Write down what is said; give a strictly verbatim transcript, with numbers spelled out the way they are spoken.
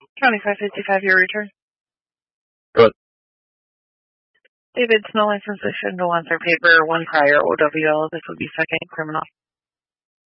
twenty-five fifty-five, your return. Good. David, no license issued, no answer paper, one prior O W L. This would be second criminal.